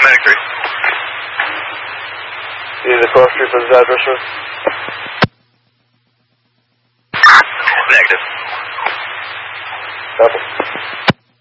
Medic 3. You need a cross street for this address, sir? Negative. Copy.